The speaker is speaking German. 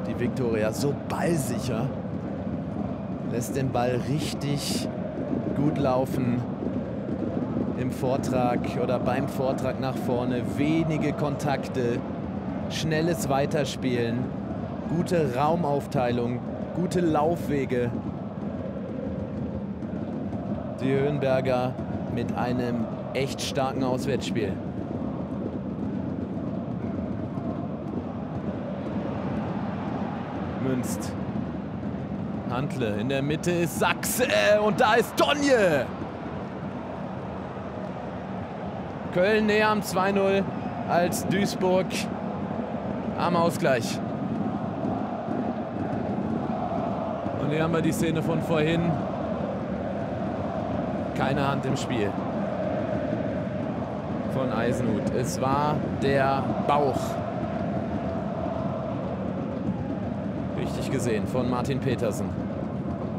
Die Viktoria so ballsicher. Lässt den Ball richtig gut laufen. Im Vortrag oder beim Vortrag nach vorne. Wenige Kontakte. Schnelles Weiterspielen. Gute Raumaufteilung. Gute Laufwege. Die Höhenberger mit einem echt starken Auswärtsspiel. Münzt. Hantle. In der Mitte ist Sachse. Und da ist Donje. Köln näher am 2-0 als Duisburg am Ausgleich. Und hier haben wir die Szene von vorhin. Keine Hand im Spiel von Eisenhut. Es war der Bauch. Richtig gesehen von Martin Petersen.